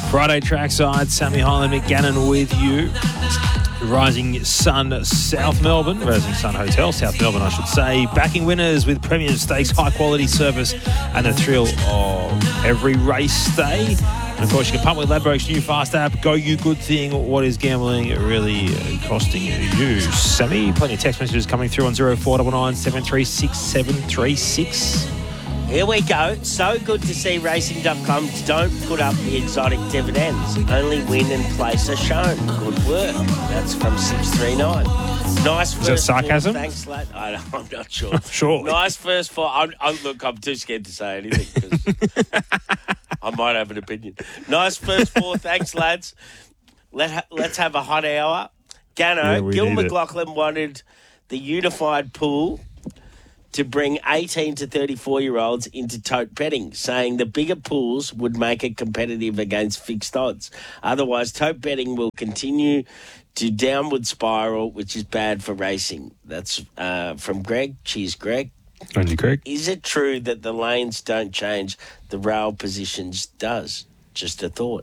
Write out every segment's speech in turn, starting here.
Friday trackside, Sammy Highland McGannon with you. Rising Sun South Melbourne, Rising Sun Hotel, South Melbourne, I should say. Backing winners with premium stakes, high quality service, and the thrill of every race day. And of course, you can pump with Ladbrokes' new fast app. Go you good thing. What is gambling really costing you? Sammy, plenty of text messages coming through on 0499 736 736. Here we go. So good to see Racing.com don't put up the exotic dividends. Only win and place are shown. Good work. That's from 639. Nice first. Is that sarcasm? Thanks, lad. I'm not sure. Surely. Nice first four. Look, I'm too scared to say anything because I might have an opinion. Nice first four. Thanks, lads. Let's have a hot hour. Gano, Gil McLaughlin wanted the unified pool to bring 18 to 34-year-olds into tote betting, saying the bigger pools would make it competitive against fixed odds. Otherwise, tote betting will continue to downward spiral, which is bad for racing. That's from Greg. Cheers, Greg. Thank you, Greg. Is it true that the lanes don't change, the rail positions does? Just a thought.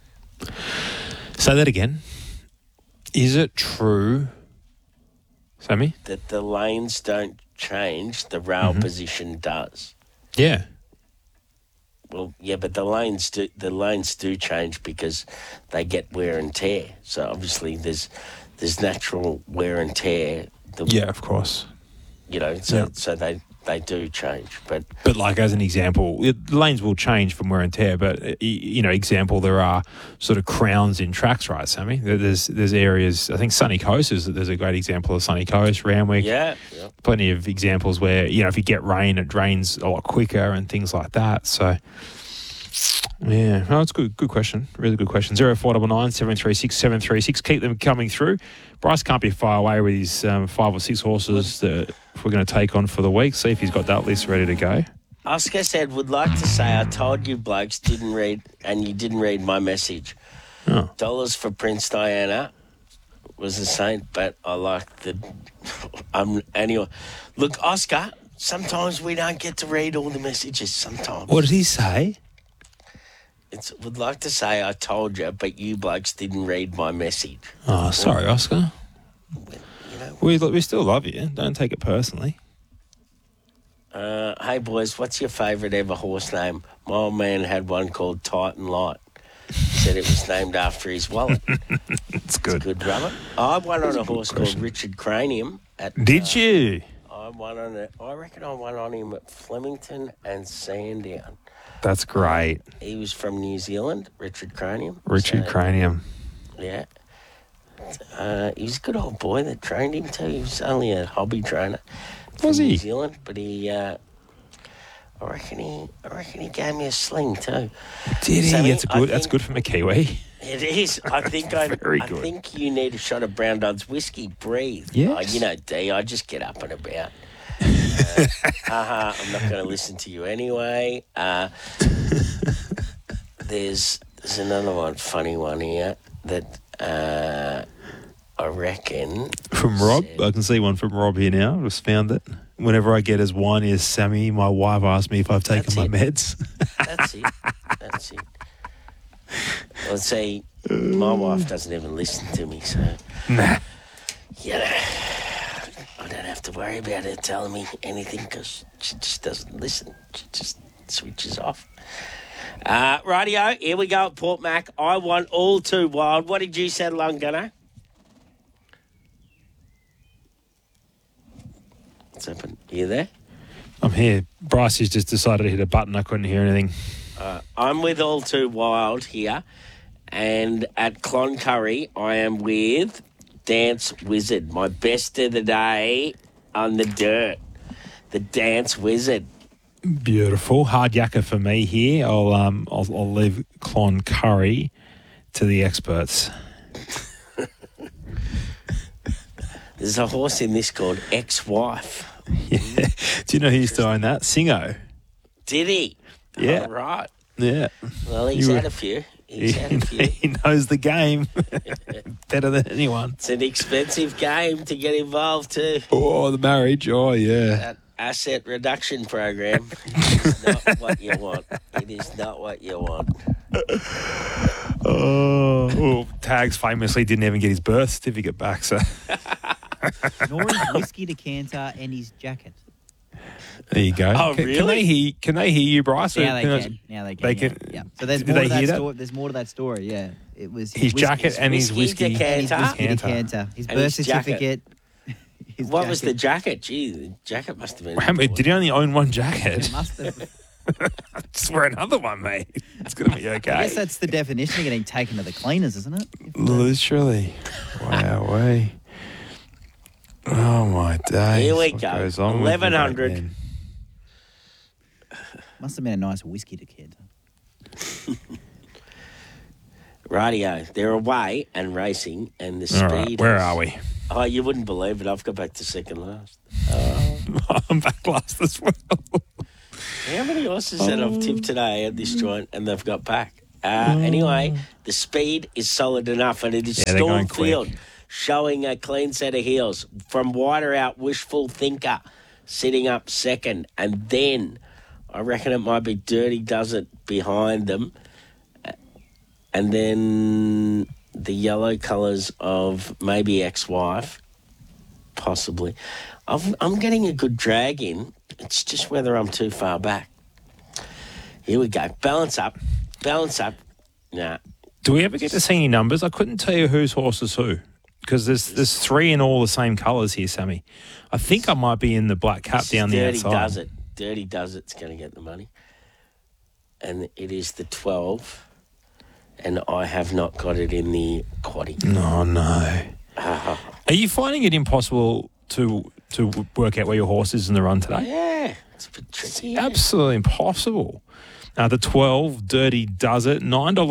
Say that again. Is it true, Sammy? That the lanes don't change, the rail position does. Yeah. Well, yeah, but the lanes do change because they get wear and tear. So obviously there's natural wear and tear. Yeah, of course. You know, so they do change. But like as an example, lanes will change from wear and tear. But example, there are sort of crowns in tracks, right, Sammy? There's areas. I think Sunny Coast there's a great example of Sunny Coast, Randwick. Yeah. Plenty of examples where if you get rain, it drains a lot quicker and things like that. So. Yeah, no, it's good question. Really good question. 0499 736 736. Keep them coming through. Bryce can't be far away with his 5 or 6 horses that we're going to take on for the week. See if he's got that list ready to go. Oscar said, would like to say I told you blokes didn't read, and you didn't read my message. Oh. Dollars for Prince Diana was the same, but I like the... anyway, look, Oscar, sometimes we don't get to read all the messages sometimes. What did he say? Would like to say I told you, but you blokes didn't read my message. Oh, sorry, Oscar. We still love you. Don't take it personally. Hey, boys, what's your favourite ever horse name? My old man had one called Titan Light. He said it was named after his wallet. It's good. It's good, brother. I won on a horse called Richard Cranium. Did you? I reckon I won on him at Flemington and Sandown. That's great. He was from New Zealand, Richard Cranium. Cranium. Yeah. He was a good old boy that trained him too. He was only a hobby trainer. Was he? New Zealand, but he... I reckon he gave me a sling too. Did he? Sammy, That's good from a Kiwi. It is. I think I think you need a shot of Brown Dodds whiskey. Breathe. Yes. D, I just get up and about. I'm not going to listen to you anyway. There's another one, funny one here that I reckon from Rob. I can see one from Rob here now. I just found it. Whenever I get as whiny as Sammy, my wife asks me if I've taken my meds. That's it. Well, see, my wife doesn't even listen to me, so nah. I don't have to worry about her telling me anything because she just doesn't listen. She just switches off. Rightio, here we go at Port Mac. I want all too wild. What did you settle on, Gunnar? What's happened? Are you there? I'm here. Bryce has just decided to hit a button. I couldn't hear anything. I'm with All Too Wild here. And at Cloncurry, I am with Dance Wizard. My best of the day on the dirt. The Dance Wizard. Beautiful. Hard yakka for me here. I'll leave Cloncurry to the experts. There's a horse in this called Ex-Wife. Yeah. Do you know who used to own that? Singo. Did he? Yeah. Oh, right. Yeah. Well, he's had a few. He knows the game better than anyone. It's an expensive game to get involved too. Oh, the marriage. Oh, yeah. asset reduction program. It's not what you want. It is not what you want. Well, Tags famously didn't even get his birth certificate back, so. Nor his whiskey decanter and his jacket. There you go. Oh, really? Can they hear you, Bryce? Now they can. Yeah. So there's more to that story. There's more to that story. Yeah. It was his jacket and his whiskey decanter. His birth certificate. What was the jacket? Gee, the jacket must have been. Did he only own one jacket? It must have. Just wear another one, mate. It's going to be okay. I guess that's the definition of getting taken to the cleaners, isn't it? Literally. Wow. Oh, my days. Here we go. 1,100. Must have been a nice whiskey decanter. Rightio. They're away and racing, and the speed. Right, where are we? Oh, you wouldn't believe it. I've got back to second last. I'm back last as well. How many horses that I've tipped today at this joint and they've got back? Anyway, the speed is solid enough, and it is Stormfield showing a clean set of heels. From wider out, Wishful Thinker sitting up second, and then I reckon it might be Dirty Does It behind them. And then the yellow colours of maybe Ex-Wife, possibly. I'm getting a good drag in. It's just whether I'm too far back. Here we go. Balance up. Nah. Do we ever get to see any numbers? I couldn't tell you whose horse is who, because there's three in all the same colours here, Sammy. I think I might be in the black cap down the outside. Dirty Does It's going to get the money. And it is the 12. And I have not got it in the quaddie. No. Are you finding it impossible to work out where your horse is in the run today? Yeah, it's a bit tricky. Absolutely impossible. The 12, Dirty Does It,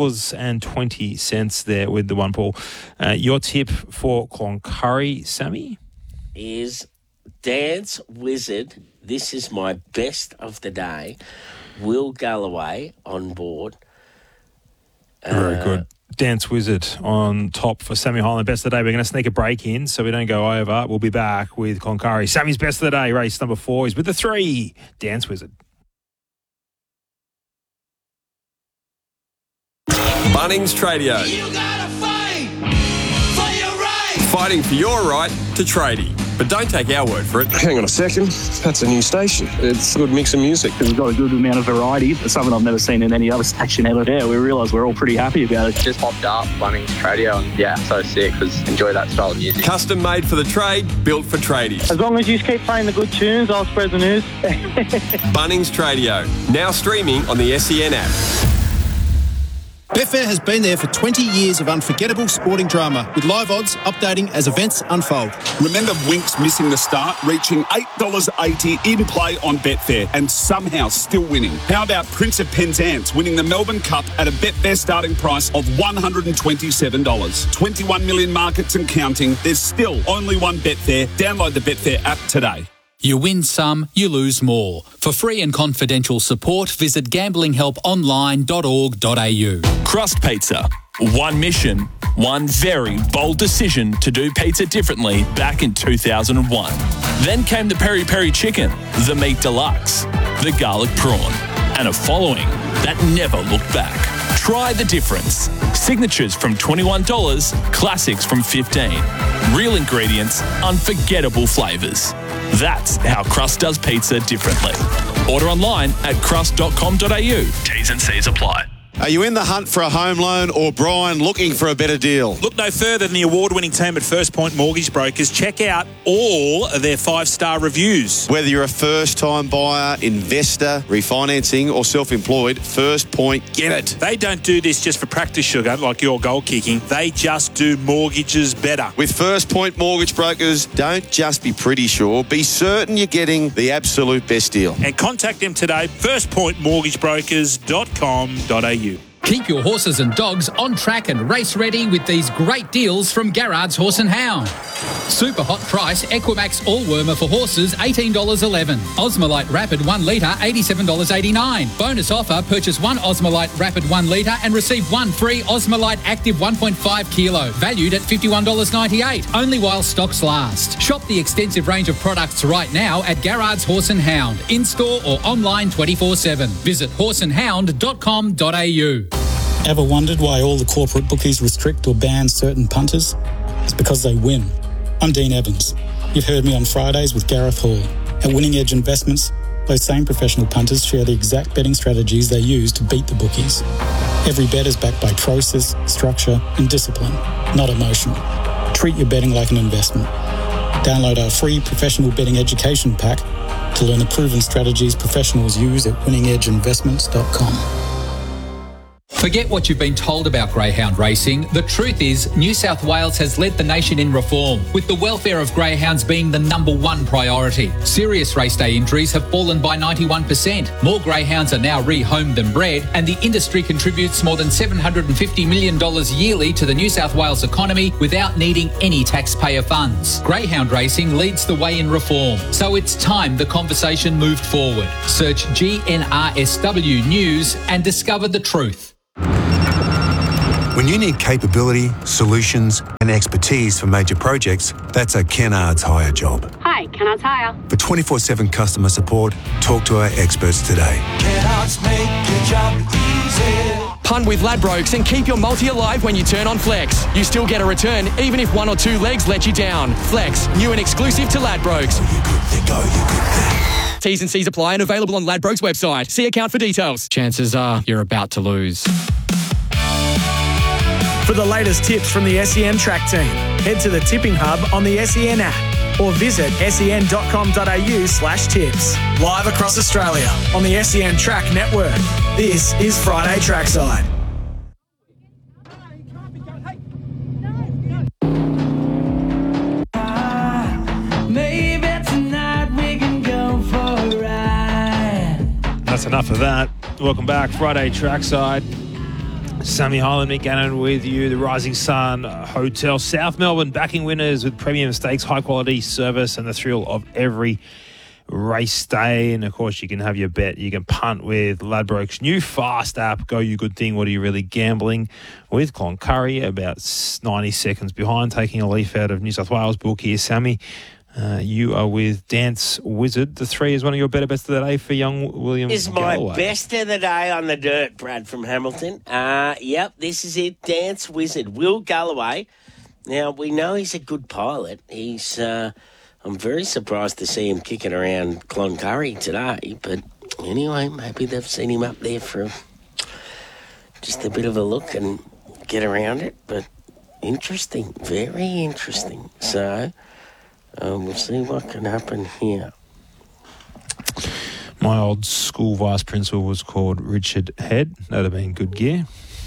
$9.20 there with the one pool. Your tip for Cloncurry, Sammy? Is Dance Wizard. This is my best of the day. Will Galloway on board. Very good. Dance Wizard on top for Sammy Highland. Best of the day. We're going to sneak a break in so we don't go over. We'll be back with Cloncurry. Sammy's best of the day, race number 4. He's with the 3, Dance Wizard. Bunnings Tradio. You gotta fight for your right. Fighting for your right to tradie. But don't take our word for it. Hang on a second. That's a new station. It's a good mix of music. We've got a good amount of variety. It's something I've never seen in any other station ever. Yeah, we realise we're all pretty happy about it. Just popped up Bunnings Tradio, and yeah, so sick because enjoy that style of music. Custom made for the trade, built for tradies. As long as you keep playing the good tunes, I'll spread the news. Bunnings Tradio, now streaming on the SEN app. Betfair has been there for 20 years of unforgettable sporting drama, with live odds updating as events unfold. Remember Winks missing the start, reaching $8.80 in play on Betfair and somehow still winning? How about Prince of Penzance winning the Melbourne Cup at a Betfair starting price of $127? 21 million markets and counting. There's still only one Betfair. Download the Betfair app today. You win some, you lose more. For free and confidential support, visit gamblinghelponline.org.au. Crust Pizza. One mission, one very bold decision to do pizza differently back in 2001. Then came the Peri Peri Chicken, the Meat Deluxe, the Garlic Prawn, and a following that never looked back. Try the difference. Signatures from $21, classics from $15. Real ingredients, unforgettable flavours. That's how Crust does pizza differently. Order online at crust.com.au. T's and C's apply. Are you in the hunt for a home loan, or Brian looking for a better deal? Look no further than the award-winning team at First Point Mortgage Brokers. Check out all of their 5-star reviews. Whether you're a first-time buyer, investor, refinancing or self-employed, First Point get it. They don't do this just for practice, sugar, like your goal kicking. They just do mortgages better. With First Point Mortgage Brokers, don't just be pretty sure, be certain you're getting the absolute best deal. And contact them today, firstpointmortgagebrokers.com.au. Keep your horses and dogs on track and race ready with these great deals from Garrard's Horse and Hound. Super hot price Equimax all-wormer for horses, $18.11. Osmolite Rapid 1 litre, $87.89. Bonus offer, purchase one Osmolite Rapid 1 litre and receive one free Osmolite Active 1.5 kilo, valued at $51.98. Only while stocks last. Shop the extensive range of products right now at Garrard's Horse and Hound, in-store or online 24/7. Visit horseandhound.com.au. Ever wondered why all the corporate bookies restrict or ban certain punters? It's because they win. I'm Dean Evans. You've heard me on Fridays with Gareth Hall. At Winning Edge Investments, those same professional punters share the exact betting strategies they use to beat the bookies. Every bet is backed by process, structure and discipline, not emotion. Treat your betting like an investment. Download our free professional betting education pack to learn the proven strategies professionals use at winningedgeinvestments.com. Forget what you've been told about greyhound racing. The truth is, New South Wales has led the nation in reform, with the welfare of greyhounds being the #1 priority. Serious race day injuries have fallen by 91%. More greyhounds are now rehomed than bred, and the industry contributes more than $750 million yearly to the New South Wales economy without needing any taxpayer funds. Greyhound racing leads the way in reform, so it's time the conversation moved forward. Search GNRSW News and discover the truth. When you need capability, solutions and expertise for major projects, that's a Kennards Hire job. Hi, Kennards Hire. For 24/7 customer support, talk to our experts today. Kennards make your job easy. Punt with Ladbrokes and keep your multi alive when you turn on Flex. You still get a return even if one or two legs let you down. Flex, new and exclusive to Ladbrokes. T's and C's apply and available on Ladbrokes website. See account for details. Chances are you're about to lose. For the latest tips from the SEN track team, head to the Tipping Hub on the SEN app or visit sen.com.au/tips. Live across Australia on the SEN Track Network. This is Friday Trackside. Maybe tonight we can go for a ride. That's enough of that. Welcome back, Friday Trackside. Sammy Highland, Mick Gannon with you. The Rising Sun Hotel, South Melbourne, backing winners with premium stakes, high quality service and the thrill of every race day. And of course, you can have your bet. You can punt with Ladbrokes' new fast app. Go You Good Thing. What are you really gambling with? Cloncurry about 90 seconds behind, taking a leaf out of New South Wales book here. Sammy, you are with Dance Wizard. The 3 is one of your better bets of the day for young William This is Galloway. my best of the day on the dirt, Brad from Hamilton. Yep, this is it. Dance Wizard, Will Galloway. Now, we know he's a good pilot. He's, I'm very surprised to see him kicking around Cloncurry today. But anyway, maybe they've seen him up there for just a bit of a look and get around it. But interesting, very interesting. So we'll see what can happen here. My old school vice principal was called Richard Head. That'd have been good gear.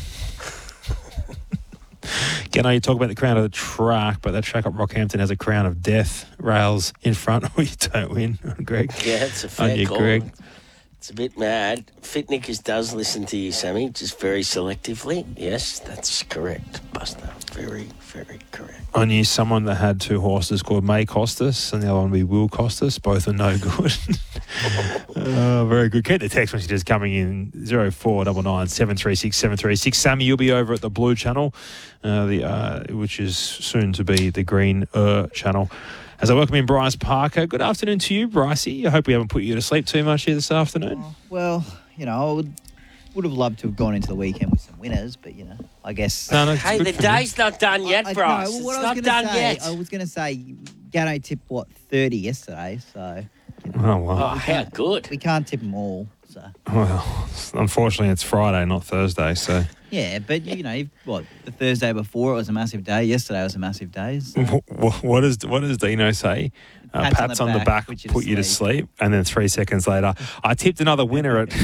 Again, you talk about the crown of the track, but that track up Rockhampton has a crown of death. Rails in front or you don't win, Greg. Yeah, it's a fair call. Greg. It's a bit mad. Fitnickers does listen to you, Sammy, just very selectively. Yes, that's correct, Buster. Very, very correct. I knew someone that had 2 horses called May Costas and the other one would be Will Costas. Both are no good. Very good. Keep the text messages coming in 0499 736 736. Sammy, you'll be over at the Blue Channel, which is soon to be the Green Channel. As I welcome in Bryce Parker. Good afternoon to you, Brycey. I hope we haven't put you to sleep too much here this afternoon. Well, I would have loved to have gone into the weekend with some winners, but, I guess... Hey, the day's not done yet, Bryce. No, it's not done yet. I was going to say, Gano tipped, 30 yesterday, so... Oh, well. Oh, how good. We can't tip them all, so... Well, unfortunately, it's Friday, not Thursday, so... Yeah, but, the Thursday before it was a massive day. Yesterday was a massive day. So. What does Dino say? Pats on the back put you to sleep. And then 3 seconds later, I tipped another winner at...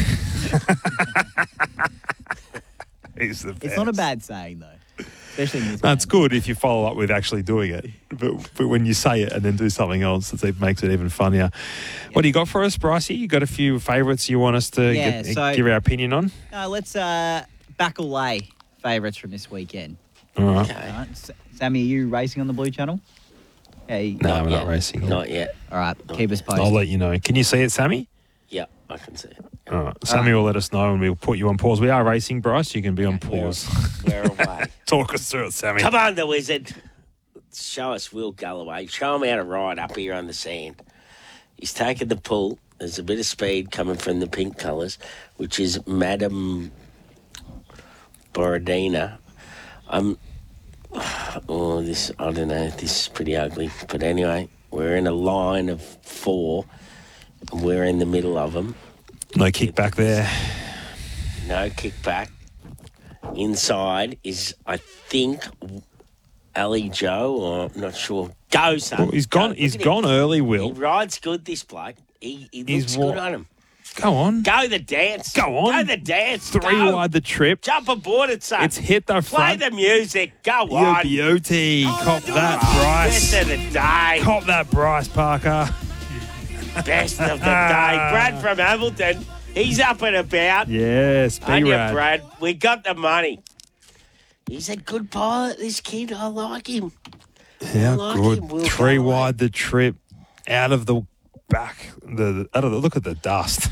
He's the best. It's not a bad saying, though. Especially in this It's good if you follow up with actually doing it. But when you say it and then do something else, it makes it even funnier. Yeah. What do you got for us, Brycey? You got a few favourites you want us to give our opinion on? Let's Backle Lay favourites from this weekend. All right. Okay. All right. Sammy, are you racing on the Blue Channel? Hey, No, we're not racing. Not yet. All right, keep us posted. I'll let you know. Can you see it, Sammy? Yeah, I can see it. All right. Sammy will let us know and we'll put you on pause. We are racing, Bryce. You can be on pause. We're away. Talk us through it, Sammy. Come on, the wizard. Show us Will Galloway. Show him how to ride up here on the sand. He's taken the pull. There's a bit of speed coming from the pink colours, which is Madame Borodina. I don't know. This is pretty ugly. But anyway, we're in a line of 4. And we're in the middle of them. No kickback there. No kickback. Inside is, I think, Ali Joe, or I'm not sure. Go, son. Well, he's gone. He's gone early, Will. He rides good, this bloke. He looks good on him. Go on. Go the dance. Go on. Go the dance. 3 Go. wide the trip. Jump aboard it, son. It's hit the front. Play the music. Go You on. beauty. Cop that, Bryce. Best of the day. Cop that, Bryce Parker. Best of the day. Brad from Hamilton. He's up and about. Yes, Aren't you, B-Rad. Brad? We got the money. He's a good pilot, this kid. I like him. How like good. him, Will 3 Galloway. wide the trip. Out of the back. Look at the dust.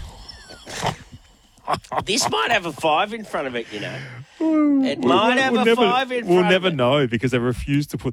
This might have a 5 in front of it, you know. It might have a 5 in front We'll of never it. know because they refuse to put